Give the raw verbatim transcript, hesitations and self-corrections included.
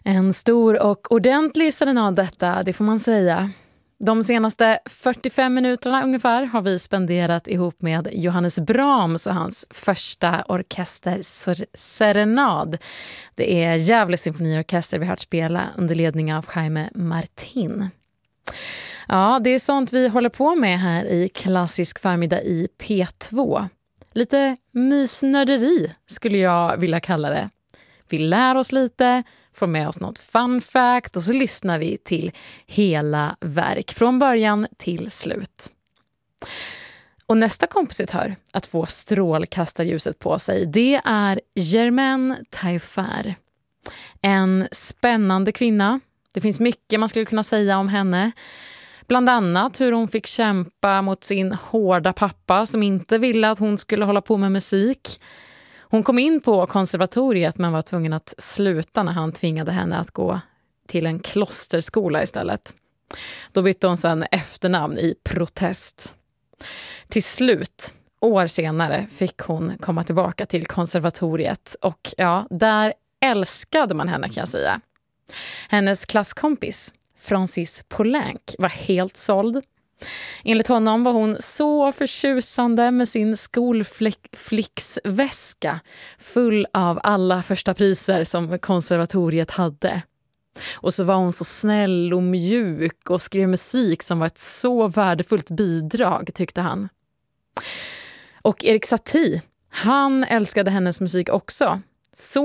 En stor och ordentlig serenad detta, det får man säga. De senaste fyrtiofem minuterna ungefär har vi spenderat ihop med Johannes Brahms och hans första orkesterserenad. Det är Gävle symfoniorkester vi har hört spela under ledning av Jaime Martin. Ja, det är sånt vi håller på med här i Klassisk förmiddag i P två. Lite mysnörderi skulle jag vilja kalla det. Vi lär oss lite, får med oss något fun fact och så lyssnar vi till hela verk från början till slut. Och nästa kompositör att få strålkastarljuset på sig, det är Germaine Taillefer. En spännande kvinna. Det finns mycket man skulle kunna säga om henne. Bland annat hur hon fick kämpa mot sin hårda pappa som inte ville att hon skulle hålla på med musik. Hon kom in på konservatoriet men var tvungen att sluta när han tvingade henne att gå till en klosterskola istället. Då bytte hon sedan efternamn i protest. Till slut, år senare, fick hon komma tillbaka till konservatoriet och ja, där älskade man henne kan jag säga. Hennes klasskompis, Francis Poulenc, var helt såld. Enligt honom var hon så förtjusande med sin skolflicksväska full av alla första priser som konservatoriet hade. Och så var hon så snäll och mjuk och skrev musik som var ett så värdefullt bidrag, tyckte han. Och Erik Satie, han älskade hennes musik också. Så